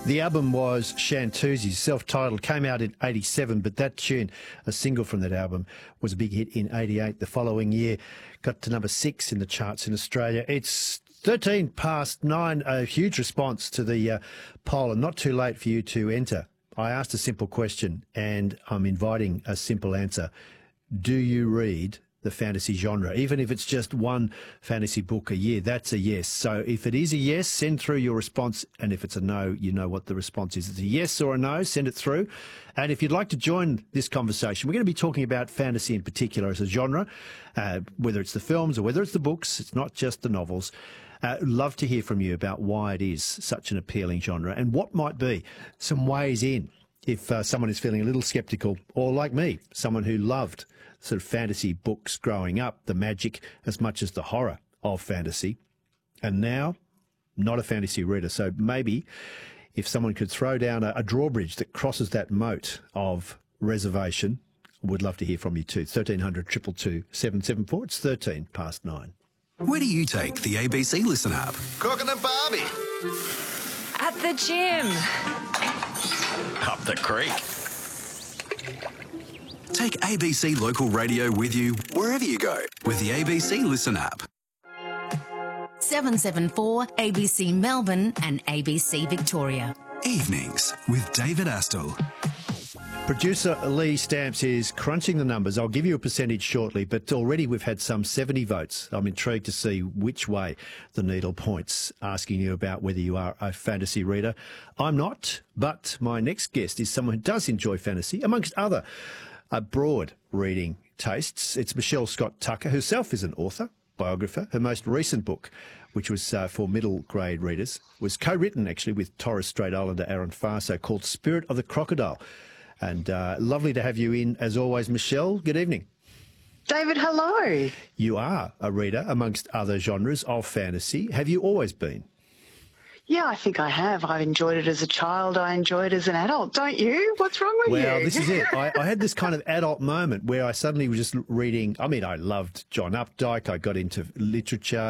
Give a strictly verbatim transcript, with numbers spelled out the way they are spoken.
The album was Shantoozy, self-titled, came out in eighty-seven, but that tune, a single from that album, was a big hit in eighty-eight. The following year, got to number six in the charts in Australia. It's thirteen past nine, a huge response to the uh, poll, and not too late for you to enter. I asked a simple question, and I'm inviting a simple answer. Do you read the fantasy genre? Even if it's just one fantasy book a year, that's a yes. So if it is a yes, send through your response. And if it's a no, you know what the response is. It's a yes or a no, send it through. And if you'd like to join this conversation, we're going to be talking about fantasy in particular as a genre, uh, whether it's the films or whether it's the books. It's not just the novels. Uh, love to hear from you about why it is such an appealing genre and what might be some ways in if uh, someone is feeling a little sceptical, or like me, someone who loved sort of fantasy books growing up, the magic as much as the horror of fantasy, and now not a fantasy reader. So maybe if someone could throw down a, a drawbridge that crosses that moat of reservation, would love to hear from you too. thirteen hundred, two two two, seven seven four. It's thirteen past nine. Where do you take the A B C Listen app? Cooking and Barbie. At the gym. Up the creek. Take A B C Local Radio with you wherever you go with the A B C Listen app. seven seven four A B C Melbourne and A B C Victoria. Evenings with David Astle. Producer Lee Stamps is crunching the numbers. I'll give you a percentage shortly, but already we've had some seventy votes. I'm intrigued to see which way the needle points, asking you about whether you are a fantasy reader. I'm not, but my next guest is someone who does enjoy fantasy, amongst other uh, broad reading tastes. It's Michelle Scott Tucker, herself is an author, biographer. Her most recent book, which was uh, for middle grade readers, was co-written actually with Torres Strait Islander Aaron Farso, called Spirit of the Crocodile. And uh, lovely to have you in, as always, Michelle. Good evening. David, hello. You are a reader, amongst other genres of fantasy. Have you always been? Yeah, I think I have. I've enjoyed it as a child. I enjoy it as an adult. Don't you? What's wrong with well, you? Well, this is it. I, I had this kind of adult moment where I suddenly was just reading. I mean, I loved John Updike. I got into literature.